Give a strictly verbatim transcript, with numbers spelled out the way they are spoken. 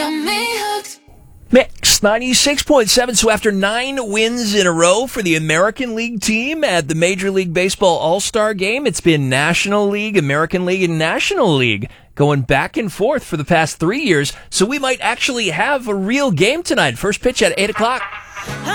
got me hooked. Mix ninety-six point seven. So after nine wins in a row for the American League team at the Major League Baseball All-Star Game, it's been National League, American League, and National League going back and forth for the past three years. So we might actually have a real game tonight. First pitch at eight o'clock.